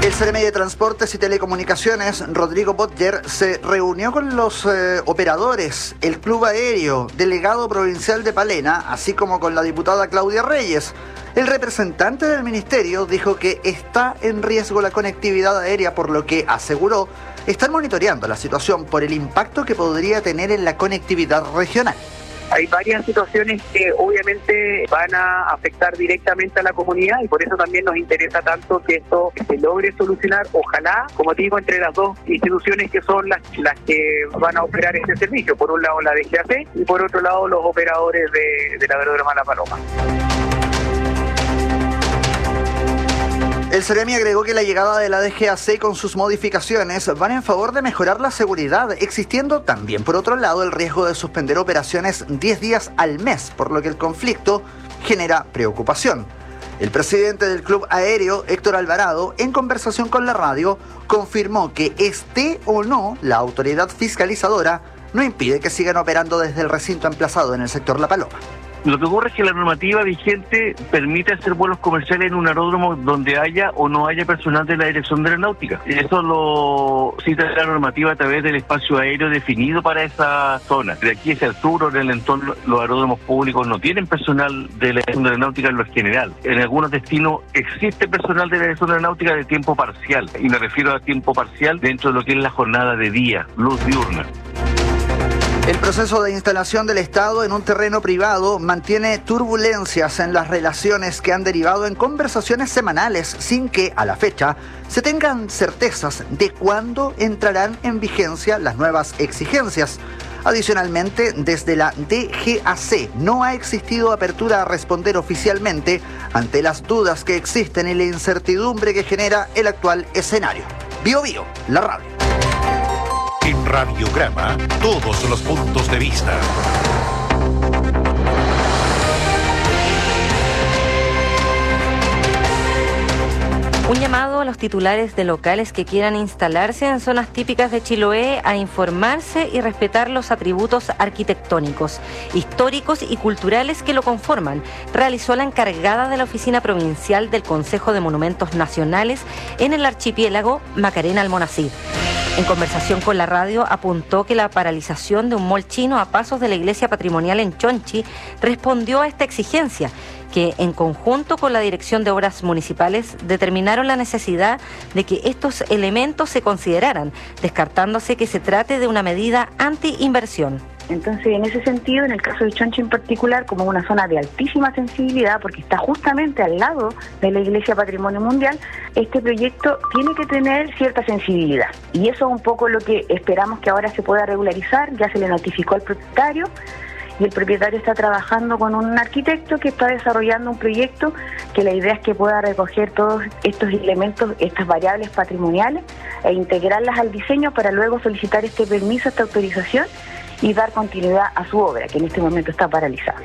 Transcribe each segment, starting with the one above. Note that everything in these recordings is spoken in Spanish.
El Seremi de Transportes y Telecomunicaciones, Rodrigo Botger, se reunió con los operadores, el Club Aéreo, delegado provincial de Palena, así como con la diputada Claudia Reyes. El representante del ministerio dijo que está en riesgo la conectividad aérea, por lo que aseguró están monitoreando la situación por el impacto que podría tener en la conectividad regional. Hay varias situaciones que obviamente van a afectar directamente a la comunidad y por eso también nos interesa tanto que esto se logre solucionar, ojalá, como digo, entre las dos instituciones que son las que van a operar este servicio. Por un lado la DGAC y por otro lado los operadores del aeródromo La Paloma. El Seremi agregó que la llegada de la DGAC con sus modificaciones van en favor de mejorar la seguridad, existiendo también por otro lado el riesgo de suspender operaciones 10 días al mes, por lo que el conflicto genera preocupación. El presidente del Club Aéreo, Héctor Alvarado, en conversación con la radio, confirmó que esté o no la autoridad fiscalizadora, no impide que sigan operando desde el recinto emplazado en el sector La Paloma. Lo que ocurre es que la normativa vigente permite hacer vuelos comerciales en un aeródromo donde haya o no haya personal de la Dirección de Aeronáutica. Eso lo cita la normativa a través del espacio aéreo definido para esa zona. De aquí hacia el sur o en el entorno, los aeródromos públicos no tienen personal de la Dirección de Aeronáutica en lo general. En algunos destinos existe personal de la Dirección de Aeronáutica de tiempo parcial. Y me refiero a tiempo parcial dentro de lo que es la jornada de día, luz diurna. El proceso de instalación del Estado en un terreno privado mantiene turbulencias en las relaciones que han derivado en conversaciones semanales sin que, a la fecha, se tengan certezas de cuándo entrarán en vigencia las nuevas exigencias. Adicionalmente, desde la DGAC no ha existido apertura a responder oficialmente ante las dudas que existen y la incertidumbre que genera el actual escenario. Bio Bio, la radio. En Radiograma, todos los puntos de vista. Un llamado a los titulares de locales que quieran instalarse en zonas típicas de Chiloé a informarse y respetar los atributos arquitectónicos, históricos y culturales que lo conforman, realizó la encargada de la Oficina Provincial del Consejo de Monumentos Nacionales en el archipiélago, Macarena Almonacid. En conversación con la radio, apuntó que la paralización de un mall chino a pasos de la iglesia patrimonial en Chonchi respondió a esta exigencia, que en conjunto con la Dirección de Obras Municipales determinaron la necesidad de que estos elementos se consideraran, descartándose que se trate de una medida anti-inversión. Entonces, en ese sentido, en el caso de Chonchi en particular, como una zona de altísima sensibilidad, porque está justamente al lado de la Iglesia Patrimonio Mundial, este proyecto tiene que tener cierta sensibilidad. Y eso es un poco lo que esperamos que ahora se pueda regularizar. Ya se le notificó al propietario y el propietario está trabajando con un arquitecto que está desarrollando un proyecto que la idea es que pueda recoger todos estos elementos, estas variables patrimoniales e integrarlas al diseño para luego solicitar este permiso, esta autorización y dar continuidad a su obra, que en este momento está paralizada.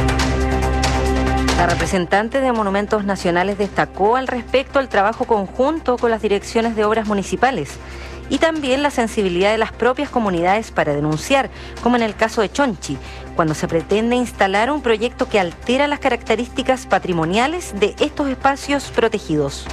La representante de Monumentos Nacionales destacó al respecto el trabajo conjunto con las direcciones de obras municipales y también la sensibilidad de las propias comunidades para denunciar, como en el caso de Chonchi, cuando se pretende instalar un proyecto que altera las características patrimoniales de estos espacios protegidos.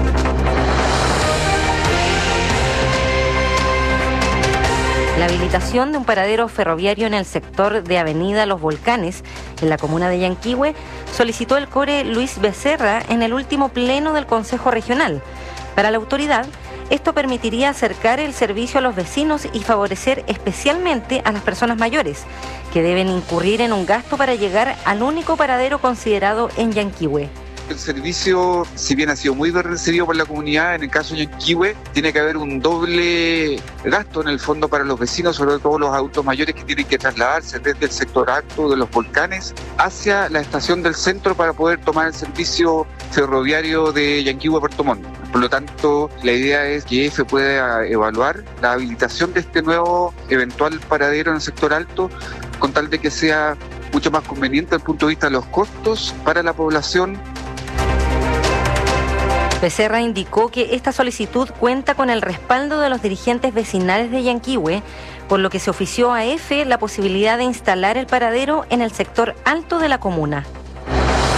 La habilitación de un paradero ferroviario en el sector de Avenida Los Volcanes, en la comuna de Yanquihue, solicitó el core Luis Becerra en el último pleno del Consejo Regional. Para la autoridad, esto permitiría acercar el servicio a los vecinos y favorecer especialmente a las personas mayores, que deben incurrir en un gasto para llegar al único paradero considerado en Yanquihue. El servicio, si bien ha sido muy bien recibido por la comunidad, en el caso de Yanquihue, tiene que haber un doble gasto en el fondo para los vecinos, sobre todo los adultos mayores que tienen que trasladarse desde el sector alto de Los Volcanes hacia la estación del centro para poder tomar el servicio ferroviario de Yanquihue a Puerto Montt. Por lo tanto, la idea es que EFE pueda evaluar la habilitación de este nuevo eventual paradero en el sector alto, con tal de que sea mucho más conveniente desde el punto de vista de los costos para la población. Becerra indicó que esta solicitud cuenta con el respaldo de los dirigentes vecinales de Yanquihue, por lo que se ofició a EFE la posibilidad de instalar el paradero en el sector alto de la comuna.